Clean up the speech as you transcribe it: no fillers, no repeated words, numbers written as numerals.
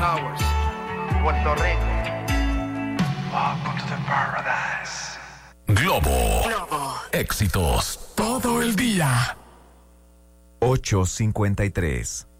Towers, Puerto Rico. Welcome to the paradise. Globo. Éxitos todo el día. 8:53.